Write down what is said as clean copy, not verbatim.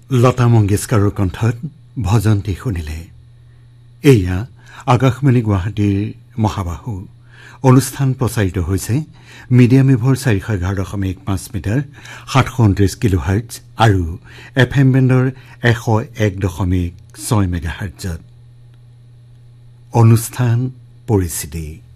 লতা মংগেশকাৰৰ কণ্ঠত ভজন্তি শুনিলে। এয়া আকাশবাণী গুৱাহাটীৰ মহাবাহু অনুষ্ঠান প্ৰচাৰিত হৈছে মিডিয়াম ৱেভৰ 411.5 মিটাৰ 729 কিলোহাৰ্টজ আৰু FM বেণ্ডৰ 101.6 মেগাহাৰ্টজত। অনুষ্ঠান পৰিচিতি।